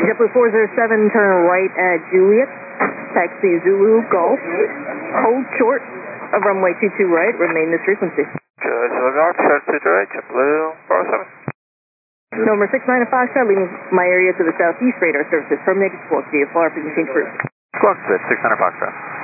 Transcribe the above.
JetBlue 407, turn right at Juliet. Taxi Zulu Golf. Hold short of runway 22 right. Remain this frequency. Zulu Golf, short 22 right, JetBlue 407. Number 69 Foxtrot, leaving my area to the southeast. Radar services from negative squawk. VFR, frequency change first. Squawk 600 Foxtrot.